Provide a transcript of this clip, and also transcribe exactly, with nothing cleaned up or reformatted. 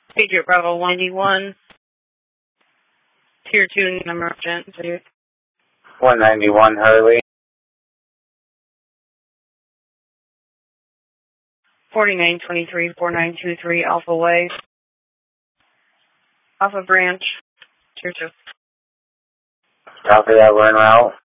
Patriot Bravo ninety-one. Tier two emergency. one ninety-one Hurley. forty-nine twenty-three, forty-nine twenty-three Alpha Way. Alpha Branch. Tier two. Copy that, we're en route.